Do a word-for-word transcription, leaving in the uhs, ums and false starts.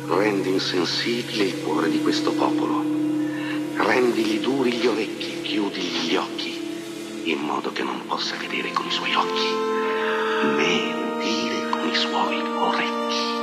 Rendi insensibile il cuore di questo popolo. Rendigli duri gli orecchi, chiudigli gli occhi, in modo che non possa vedere con i suoi occhi me